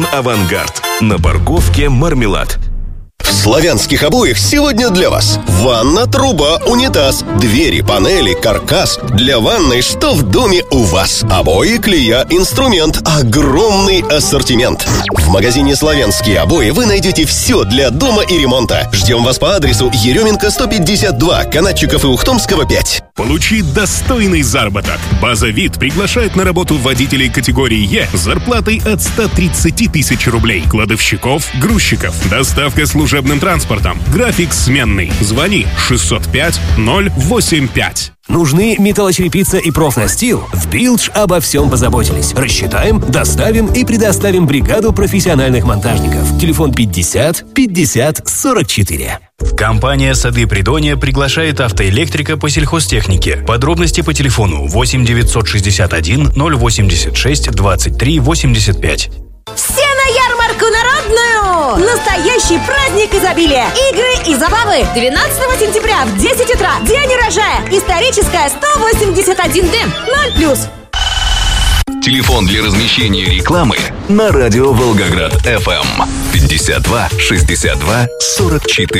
«Авангард». На парковке «Мармелад». В славянских обоях сегодня для вас ванна, труба, унитаз, двери, панели, каркас. Для ванной что в доме у вас? Обои, клея, инструмент. Огромный ассортимент. В магазине «Славянские обои» вы найдете все для дома и ремонта. Ждем вас по адресу Еременко 152, Канатчиков и Ухтомского 5. Получи достойный заработок. База «Вид» приглашает на работу водителей категории Е с зарплатой от 130 тысяч рублей, кладовщиков, грузчиков, доставка служебным транспортом, график сменный. Звони 605-085. Нужны металлочерепица и профнастил? В Билдж обо всем позаботились. Рассчитаем, доставим и предоставим бригаду профессиональных монтажников. Телефон 50 50 44. Компания «Сады Придонья» приглашает автоэлектрика по сельхозтехнике. Подробности по телефону 8 961 086 23 85. Все на ярмарку народную! Настоящий праздник изобилия! Игры и забавы! 12 сентября в 10 утра. День урожая! Историческая 181Д. 0+. Телефон для размещения рекламы на радио Волгоград FM 52 62 44.